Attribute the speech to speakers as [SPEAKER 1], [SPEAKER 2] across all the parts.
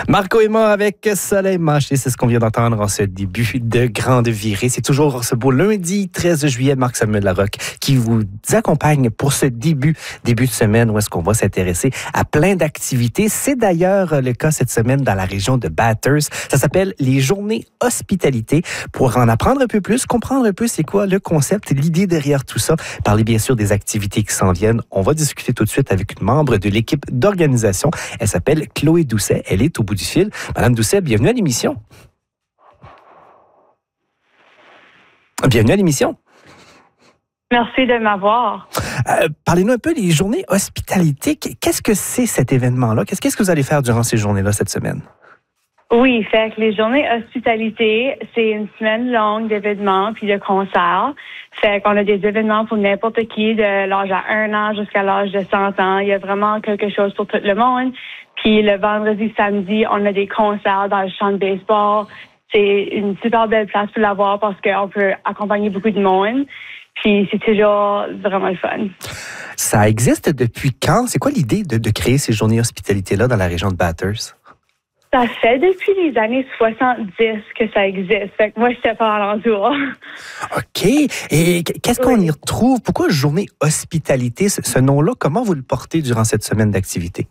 [SPEAKER 1] Marco et moi avec Soleil Mâché, c'est ce qu'on vient d'entendre en ce début de Grande Virée. C'est toujours ce beau lundi 13 juillet, Marc-Samuel Larocque qui vous accompagne pour ce début de semaine où est-ce qu'on va s'intéresser à plein d'activités. C'est d'ailleurs le cas cette semaine dans la région de Bathurst. Ça s'appelle les Journées Hospitalité. Pour en apprendre un peu plus, comprendre un peu c'est quoi le concept, l'idée derrière tout ça, parler bien sûr des activités qui s'en viennent. On va discuter tout de suite avec une membre de l'équipe d'organisation. Elle s'appelle Chloé Doucet. Elle est au bout du fil. Madame Doucet, bienvenue à l'émission. Bienvenue à l'émission.
[SPEAKER 2] Merci de m'avoir.
[SPEAKER 1] Parlez-nous un peu des journées hospitalité. Qu'est-ce que c'est cet événement-là? Qu'est-ce que vous allez faire durant ces journées-là cette semaine?
[SPEAKER 2] Oui, fait que les journées hospitalité, c'est une semaine longue d'événements puis de concerts. Fait qu'on a des événements pour n'importe qui, de l'âge à 1 an jusqu'à l'âge de 100 ans. Il y a vraiment quelque chose pour tout le monde. Puis le vendredi, samedi, on a des concerts dans le champ de baseball. C'est une super belle place pour l'avoir parce qu'on peut accompagner beaucoup de monde. Puis c'est toujours vraiment le fun.
[SPEAKER 1] Ça existe depuis quand? C'est quoi l'idée de créer ces journées hospitalité-là dans la région de Bathurst?
[SPEAKER 2] Ça fait depuis les années 70 que ça existe. Fait que moi, j'étais pas alentour.
[SPEAKER 1] OK. Et qu'est-ce qu'on y retrouve? Pourquoi journée hospitalité? Ce nom-là, comment vous le portez durant cette semaine d'activité?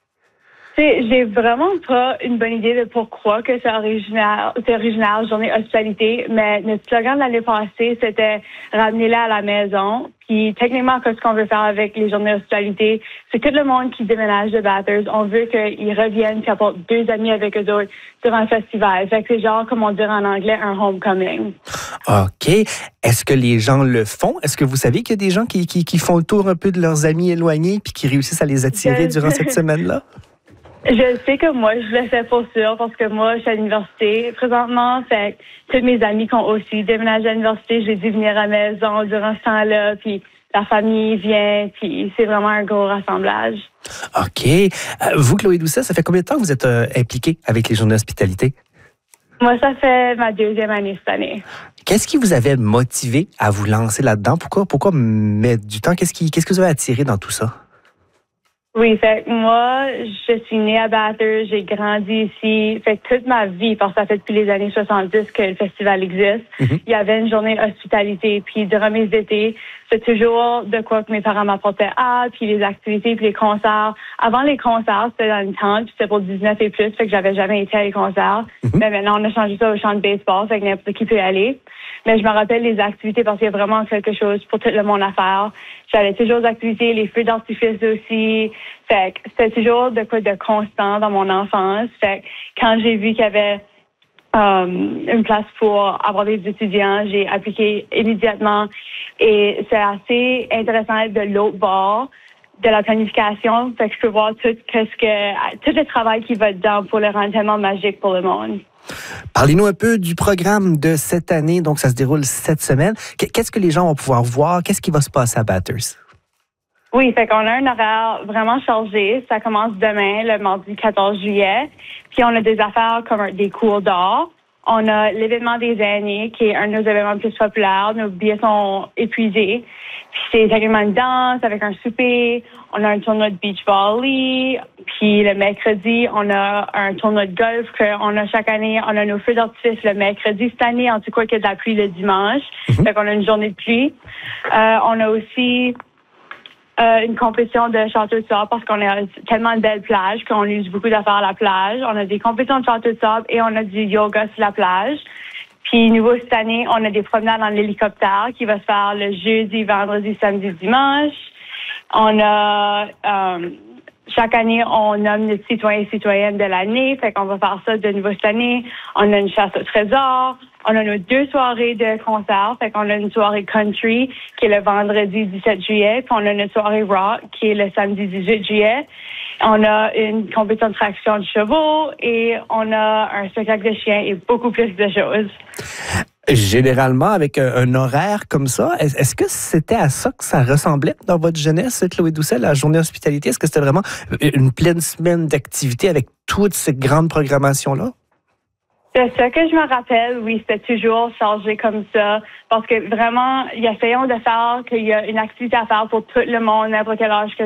[SPEAKER 2] J'ai vraiment pas une bonne idée de pourquoi que c'est originaire, journée hospitalité, mais notre slogan de l'année passée, c'était ramener-les à la maison. Puis techniquement, ce qu'on veut faire avec les journées hospitalité, c'est tout le monde qui déménage de Bathurst, on veut qu'ils reviennent et apportent 2 amis avec eux autres durant le festival. Fait que c'est genre, comme on dirait en anglais, un homecoming.
[SPEAKER 1] OK. Est-ce que les gens le font? Est-ce que vous savez qu'il y a des gens qui font le tour un peu de leurs amis éloignés puis qui réussissent à les attirer durant cette semaine-là?
[SPEAKER 2] Je sais que moi, je le fais pour sûr parce que moi, je suis à l'université présentement. Fait que tous mes amis qui ont aussi déménagé à l'université, j'ai dû venir à la maison durant ce temps-là. Puis la famille vient, puis c'est vraiment un gros rassemblage.
[SPEAKER 1] OK. Vous, Chloé Doucet, ça fait combien de temps que vous êtes impliquée avec les journées hospitalité?
[SPEAKER 2] Moi, ça fait ma 2e année cette année.
[SPEAKER 1] Qu'est-ce qui vous avait motivé à vous lancer là-dedans? Pourquoi mettre du temps? Qu'est-ce que vous avez attiré dans tout ça?
[SPEAKER 2] Oui, fait que moi, je suis née à Bathurst, j'ai grandi ici. Fait que toute ma vie, parce que ça fait depuis les années 70 que le festival existe, il y avait une journée hospitalité. Puis durant mes étés, c'est toujours de quoi que mes parents m'apportaient puis les activités, puis les concerts. Avant les concerts, c'était dans une tente, puis c'était pour 19 et plus, fait que j'avais jamais été à les concerts. Mais maintenant, on a changé ça au champ de baseball, fait que n'importe qui peut y aller. Mais je me rappelle les activités parce qu'il y a vraiment quelque chose pour tout le monde à faire. J'allais toujours aux activités, les feux d'artifice aussi. Fait que c'était toujours de quoi de constant dans mon enfance. Fait que quand j'ai vu qu'il y avait une place pour avoir des étudiants, j'ai appliqué immédiatement. Et c'est assez intéressant de l'autre bord de la planification. Fait que je peux voir tout le travail qui va dedans pour le rendre tellement magique pour le monde.
[SPEAKER 1] Parlez-nous un peu du programme de cette année. Donc, ça se déroule cette semaine. Qu'est-ce que les gens vont pouvoir voir? Qu'est-ce qui va se passer à Bathurst?
[SPEAKER 2] Oui, fait qu'on a un horaire vraiment chargé. Ça commence demain, le mardi 14 juillet. Puis on a des affaires comme des cours d'art. On a l'événement des aînés, qui est un de nos événements les plus populaires. Nos billets sont épuisés. Puis c'est également une danse avec un souper. On a un tournoi de beach volley. Puis le mercredi, on a un tournoi de golf qu'on a chaque année. On a nos feux d'artifice le mercredi. Cette année, en tout cas, qu'il y a de la pluie le dimanche. Fait qu'on a une journée de pluie. On a aussi une compétition de château de sable parce qu'on a tellement de belles plages qu'on use beaucoup d'affaires à la plage. On a des compétitions de château de sable et on a du yoga sur la plage. Puis, nouveau cette année, on a des promenades en hélicoptère qui va se faire le jeudi, vendredi, samedi, dimanche. On a chaque année, on nomme notre citoyen et citoyenne de l'année. Fait qu'on va faire ça de nouveau cette année. On a une chasse au trésor. On a nos 2 soirées de concert. Fait qu'on a une soirée country qui est le vendredi 17 juillet. Puis on a notre soirée rock qui est le samedi 18 juillet. On a une compétition de traction de chevaux et on a un spectacle de chiens et beaucoup plus de choses.
[SPEAKER 1] Généralement, avec un horaire comme ça, est-ce que c'était à ça que ça ressemblait dans votre jeunesse, Chloé Doucet, la journée hospitalité? Est-ce que c'était vraiment une pleine semaine d'activité avec toute cette grande programmation-là?
[SPEAKER 2] C'est ça que je me rappelle, oui, c'était toujours chargé comme ça. Parce que vraiment, essayons de faire qu'il y a une activité à faire pour tout le monde, n'importe quel âge que